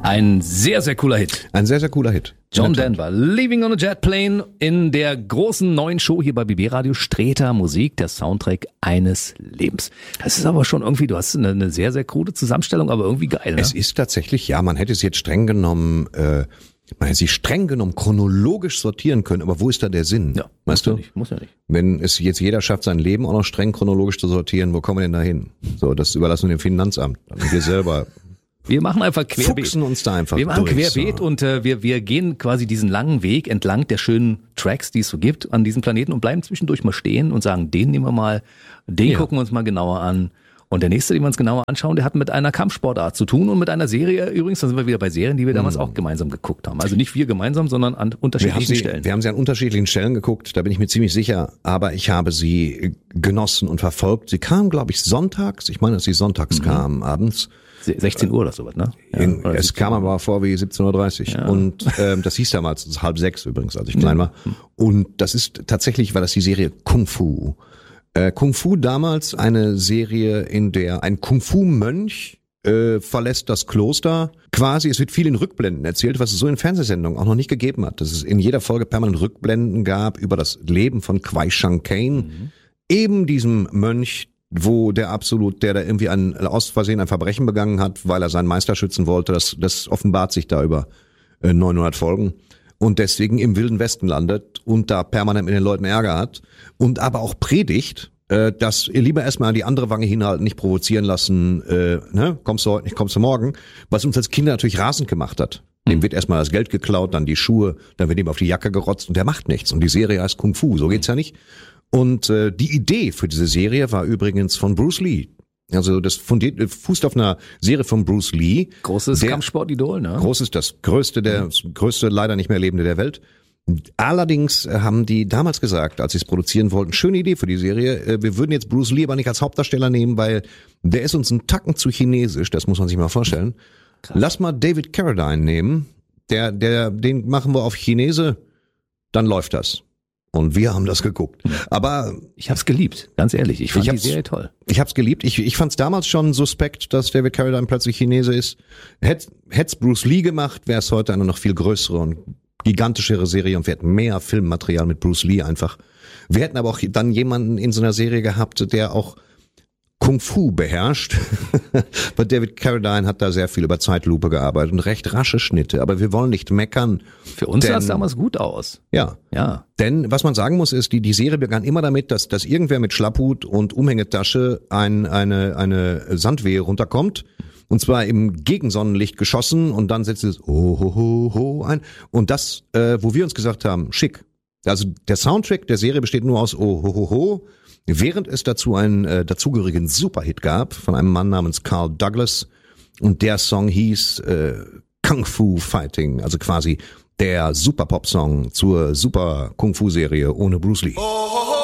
Ein sehr, sehr cooler Hit. Ein sehr, sehr cooler Hit. John Denver, Leaving on a Jet Plane, in der großen neuen Show hier bei BB Radio, Streter Musik, der Soundtrack eines Lebens. Das ist aber schon irgendwie, du hast eine sehr, sehr krude Zusammenstellung, aber irgendwie geil, ne? Es ist tatsächlich, ja, man hätte es jetzt streng genommen, chronologisch sortieren können, aber wo ist da der Sinn? Ja, weißt du? Muss ja nicht. Wenn es jetzt jeder schafft, sein Leben auch noch streng chronologisch zu sortieren, wo kommen wir denn da hin? So, das überlassen wir dem Finanzamt. Und wir selber Wir machen einfach querbeet. fuchsen uns da einfach Wir machen durch, querbeet so. und wir gehen quasi diesen langen Weg entlang der schönen Tracks, die es so gibt an diesem Planeten und bleiben zwischendurch mal stehen und sagen, den nehmen wir mal, den gucken wir uns mal genauer an. Und der nächste, den wir uns genauer anschauen, der hat mit einer Kampfsportart zu tun und mit einer Serie übrigens, da sind wir wieder bei Serien, die wir damals auch gemeinsam geguckt haben. Also nicht wir gemeinsam, sondern an unterschiedlichen Stellen. Wir haben sie an unterschiedlichen Stellen geguckt, da bin ich mir ziemlich sicher, aber ich habe sie genossen und verfolgt. Sie kam, glaube ich, sonntags, ich meine, dass sie sonntags kam, abends. 16 Uhr oder sowas, ne? Ja, Es kam aber vor wie 17.30 Uhr. Ja. Und das hieß damals 5:30 übrigens, als ich klein war. Und das ist tatsächlich, war das die Serie Kung Fu. Kung Fu damals eine Serie, in der ein Kung Fu Mönch verlässt das Kloster. Quasi, es wird viel in Rückblenden erzählt, was es so in Fernsehsendungen auch noch nicht gegeben hat. Dass es in jeder Folge permanent Rückblenden gab über das Leben von Kwai Chang Caine. Eben diesem Mönch, wo der da irgendwie aus Versehen ein Verbrechen begangen hat, weil er seinen Meister schützen wollte. Das offenbart sich da über 900 Folgen. Und deswegen im Wilden Westen landet und da permanent mit den Leuten Ärger hat und aber auch predigt, dass ihr lieber erstmal an die andere Wange hinhalten, nicht provozieren lassen, kommst du heute nicht, kommst du morgen, was uns als Kinder natürlich rasend gemacht hat. Dem wird erstmal das Geld geklaut, dann die Schuhe, dann wird ihm auf die Jacke gerotzt und der macht nichts. Und die Serie heißt Kung Fu, so geht's ja nicht. Und die Idee für diese Serie war übrigens von Bruce Lee. Also das fußt auf einer Serie von Bruce Lee. Großes Kampfsportidol, ne? Das größte leider nicht mehr lebende der Welt. Allerdings haben die damals gesagt, als sie es produzieren wollten, schöne Idee für die Serie, wir würden jetzt Bruce Lee aber nicht als Hauptdarsteller nehmen, weil der ist uns einen Tacken zu chinesisch, das muss man sich mal vorstellen. Krass. Lass mal David Carradine nehmen, den machen wir auf Chinese, dann läuft das. Und wir haben das geguckt. Aber ich hab's geliebt, ganz ehrlich. Ich fand die Serie toll. Ich hab's geliebt. Ich fand's damals schon suspekt, dass David Carradine plötzlich Chinese ist. Hätt's Bruce Lee gemacht, wäre es heute eine noch viel größere und gigantischere Serie und wir hätten mehr Filmmaterial mit Bruce Lee einfach. Wir hätten aber auch dann jemanden in so einer Serie gehabt, der auch Kung Fu beherrscht. Weil David Carradine hat da sehr viel über Zeitlupe gearbeitet und recht rasche Schnitte. Aber wir wollen nicht meckern. Für uns sah es damals gut aus. Ja. Denn was man sagen muss ist, die Serie begann immer damit, dass irgendwer mit Schlapphut und Umhängetasche eine Sandwehe runterkommt. Und zwar im Gegensonnenlicht geschossen und dann setzt es ein. Und das, wo wir uns gesagt haben, schick. Also der Soundtrack der Serie besteht nur aus während es dazu einen dazugehörigen Superhit gab von einem Mann namens Carl Douglas und der Song hieß Kung Fu Fighting, also quasi der Super-Pop-Song zur Super-Kung-Fu-Serie ohne Bruce Lee.